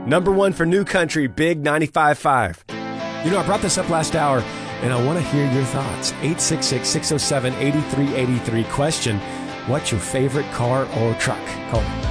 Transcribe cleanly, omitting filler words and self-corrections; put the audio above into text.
Number one for New Country, Big 95.5. You know, I brought this up last hour, and I want to hear your thoughts. 866-607-8383. Question, what's your favorite car or truck? Call me.